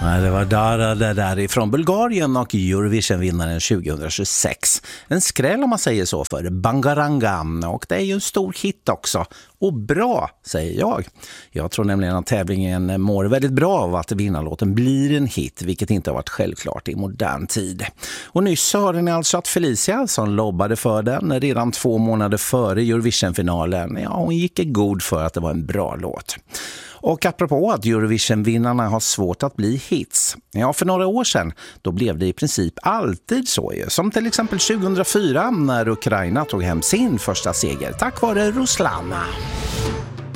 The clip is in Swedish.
Ja, det var Dara det där ifrån Bulgarien och Eurovision-vinnaren 2026. En skräll om man säger så för Bangaranga, och det är ju en stor hit också. Och bra, säger jag. Jag tror nämligen att tävlingen mår väldigt bra av att vinnarlåten blir en hit, vilket inte har varit självklart i modern tid. Och nyss hörde ni alltså att Felicia, som lobbade för den redan 2 månader före Eurovision-finalen, hon gick i god för att det var en bra låt. Och apropå att Eurovision-vinnarna har svårt att bli hits. För några år sedan, då blev det i princip alltid så. Som till exempel 2004 när Ukraina tog hem sin första seger tack vare Ruslana.